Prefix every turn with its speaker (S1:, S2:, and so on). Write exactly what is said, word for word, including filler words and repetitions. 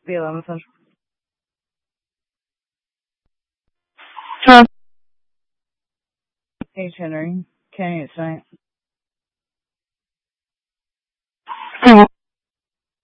S1: The eleventh Central.
S2: Huh.
S1: Hey, Henry. Can you tonight?